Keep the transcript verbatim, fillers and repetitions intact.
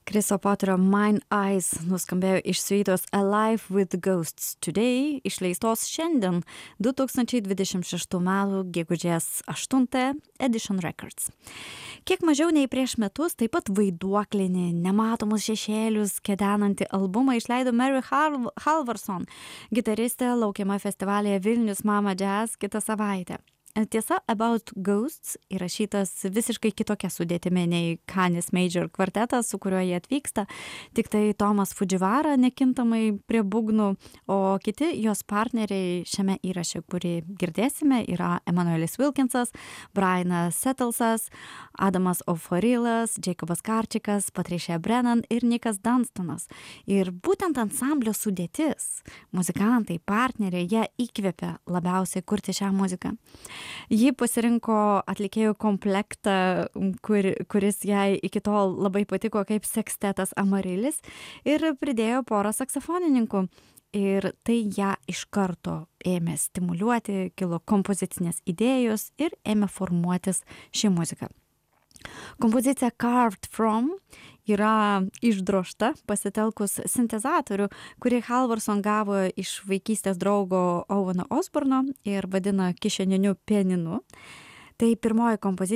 Chriso Poterio Mine Eyes nuskambėjo iš siuitos Alive with Ghosts Today, išleistos šiandien du tūkstančiai dvidešimt šeštų metų gegužės aštuntąją Edition Records. Kiek mažiau nei prieš metus taip pat vaiduoklinį, nematomus šešėlius kedenantį albumą išleido Mary Hal- Halvorson, gitaristė laukiama festivalyje Vilnius Mama Jazz kitą savaitę. Tiesa, About Ghosts įrašytas visiškai kitokia sudėtimi nei Canis Major kvartetas, su kuriuo jie atvyksta, tik tai Tomas Fujiwara nekintamai prie būgnų, o kiti jos partneriai šiame įraše, kurį girdėsime, yra Emanuelis Wilkinsas, Brianas Settlesas, Adamas Oforilas, Jacobas Karčikas, Patricia Brennan ir Nikas Dunstonas. Ir būtent ansamblio sudėtis, muzikantai, partneriai, ją įkvėpė labiausiai kurti šią muziką. Ji pasirinko atlikėjų komplektą, kur, kuris jai iki tol labai patiko kaip sekstetas Amarilis ir pridėjo porą saksofonininkų. Ir tai ją iš karto ėmė stimuliuoti, kilo kompozicinės idėjos ir ėmė formuotis ši muzika. Kompozicija Carved From yra išdrožta pasitelkus sintezatorių, kurį Halvorson gavo iš vaikystės draugo Oweno Osborno ir vadina kišeniniu pianinu. Tai pirmoji kompozicija